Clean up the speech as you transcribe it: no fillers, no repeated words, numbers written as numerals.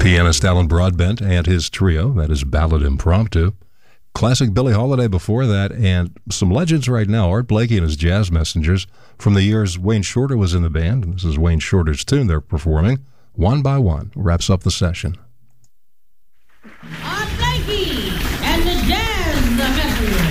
Pianist Alan Broadbent and his trio, that is Ballad Impromptu. Classic Billie Holiday before that, and some legends right now, Art Blakey and his Jazz Messengers from the years Wayne Shorter was in the band. This is Wayne Shorter's tune they're performing. One by One wraps up the session. Art Blakey and the Jazz Messengers.